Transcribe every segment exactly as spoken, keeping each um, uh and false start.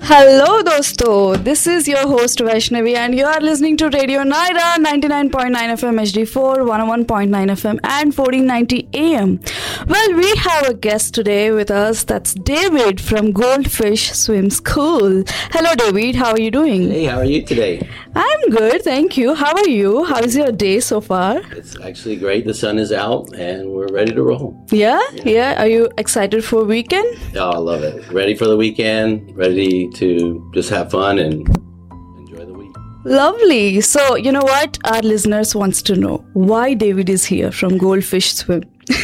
Hello dosto, this is your host Vaishnavi and you are listening to Radio Naira ninety-nine point nine F M H D four, one oh one point nine F M and fourteen ninety A M. Well, we have a guest today with us, that's David from Goldfish Swim School. Hello David, how are you doing? Hey, how are you today? I'm good, thank you. How are you? How is your day so far? It's actually great. The sun is out and we're ready to roll. Yeah? Yeah. yeah. Are you excited for weekend? Oh, I love it. Ready for the weekend, ready to just have fun and enjoy the week. Lovely. So, you know what? Our listeners wants to know why David is here from Goldfish Swim.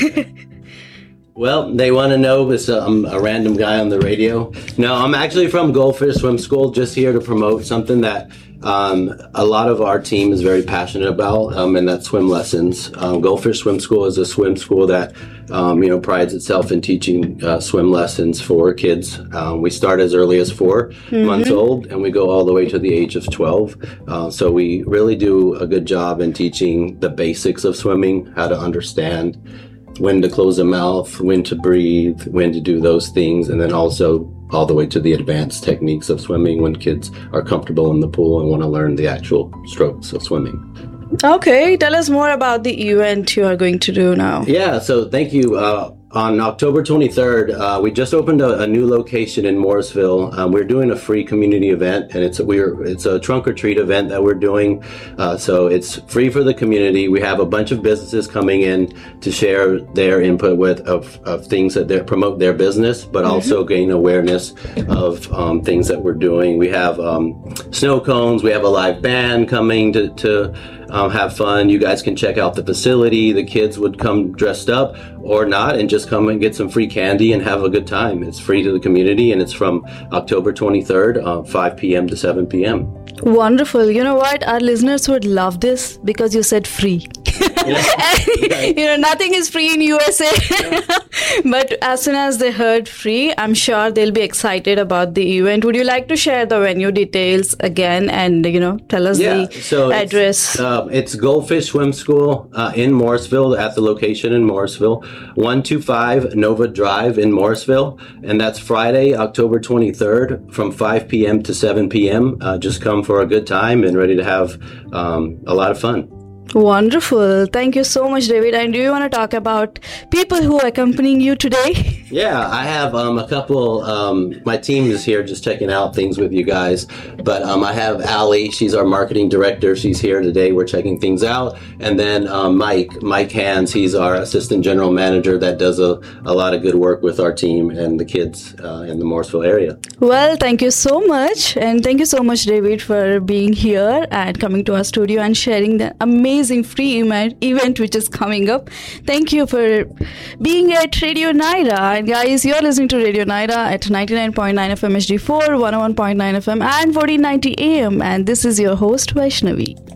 Well, they want to know if I'm a random guy on the radio. No, I'm actually from Goldfish Swim School, just here to promote something that um, a lot of our team is very passionate about, um, and that's swim lessons. Um, Goldfish Swim School is a swim school that um, you know prides itself in teaching uh, swim lessons for kids. Um, we start as early as four mm-hmm. months old, and we go all the way to the age of twelve. Uh, so we really do a good job in teaching the basics of swimming, how to understand when to close the mouth, when to breathe, when to do those things, and then also all the way to the advanced techniques of swimming when kids are comfortable in the pool and want to learn the actual strokes of swimming. Okay, tell us more about the event you are going to do now. Yeah, so thank you. Uh, on October twenty-third, uh, we just opened a, a new location in Morrisville. Um, we're doing a free community event, and it's a, we're it's a trunk or treat event that we're doing. Uh, so it's free for the community. We have a bunch of businesses coming in to share their input with of, of things that they promote their business, but mm-hmm. also gain awareness of um, things that we're doing. We have um, snow cones. We have a live band coming to to. Um, have fun. You guys can check out the facility. The kids would come dressed up or not and just come and get some free candy and have a good time. It's free to the community and it's from October twenty-third, uh, five p.m. to seven p.m. Wonderful. You know what? Our listeners would love this because you said free. Yeah. And, you know, nothing is free in U S A. Yeah. But as soon as they heard free, I'm sure they'll be excited about the event. Would you like to share the venue details again and, you know, tell us yeah. the so address? It's, uh, it's Goldfish Swim School uh, in Morrisville, at the location in Morrisville, one two five Nova Drive in Morrisville. And that's Friday, October twenty-third from five p.m. to seven p.m. Uh, just come for a good time and ready to have um, a lot of fun. Wonderful. Thank you so much, David. And do you want to talk about people who are accompanying you today? Yeah, I have um, a couple. Um, my team is here just checking out things with you guys. But um, I have Allie. She's our marketing director. She's here today. We're checking things out. And then um, Mike, Mike Hans. He's our assistant general manager that does a, a lot of good work with our team and the kids uh, in the Morrisville area. Well, thank you so much. And thank you so much, David, for being here and coming to our studio and sharing the amazing free event which is coming up. Thank you for being at Radio Naira. And guys, you're listening to Radio Naira at ninety-nine point nine F M H D four, one oh one point nine F M and fourteen ninety A M. And this is your host, Vaishnavi.